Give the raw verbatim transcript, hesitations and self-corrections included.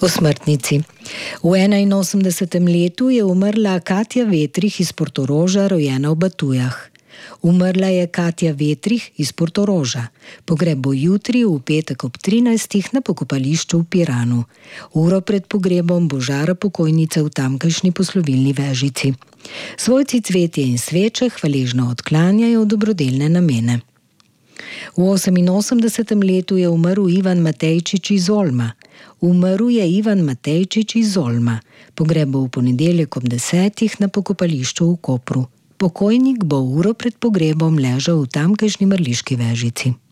O smrtnici. V enainosemdesetem letu je umrla Katja Vetrih iz Portoroža, rojena v Batujah. Umrla je Katja Vetrih iz Portoroža. Pogreb bo jutri v petek ob trinajstih na pokopališču v Piranu. Uro pred pogrebom bo žara pokojnice v tamkajšnji poslovilni vežici. Svojci cvetje in sveče hvaležno odklanjajo v dobrodelne namene. V oseminosemdesetem letu je umrl Ivan Matejčič iz Olma. Umrl je Ivan Matejčič iz Olma. Pogreb bo v ponedeljek ob desetih na pokopališču v Kopru. Pokojnik bo uro pred pogrebom ležal v tamkajšnji mrliški vežici.